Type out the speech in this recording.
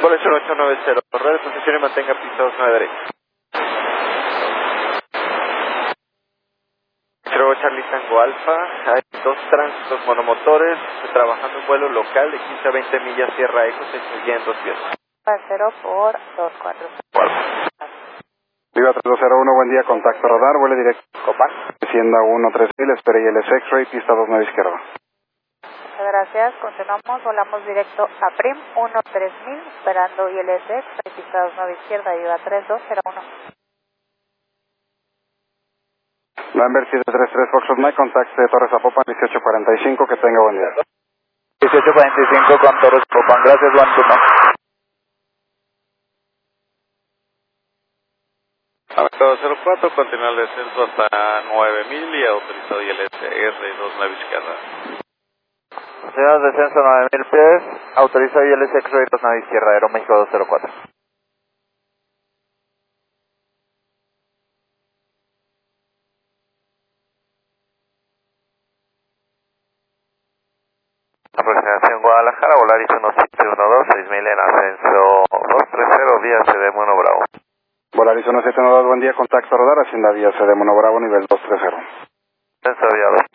Cole 0890, red de posición y mantenga piso 9 derecho. 0 Charlie Tango Alfa, hay 2 tránsitos monomotores, trabajando en vuelo local de 15 a 20 millas Sierra Eco, se incluyen 2 pies. 0 por 24. Viva 3201, buen día, contacto radar, vuele directo. Copan. Descienda 13000, espere ILS X-Ray, pista 29 izquierda. Muchas gracias, continuamos, volamos directo a PRIM 13000, esperando ILS, pista 29 izquierda, Viva 3201. Lambert 733 Foxtrot Mike, contacte Torres Zapopan 1845, que tenga buen día. 1845 con Torres Zapopan, gracias, buen turno. Aventado 04, continúa el descenso hasta 9000 y autorizado ILS R29 izquierda. Señor, descenso 9000 pies, autorizado ILS X-Ray 29 izquierda, Aeroméxico 204. Aproximación Guadalajara, Volaris 1712, 6000 en ascenso 230, vía CD Mono Bravo. Volaris 1712, buen día, contacto radar, Hacienda vía CD Mono Bravo, nivel 230. Ascenso vía 230.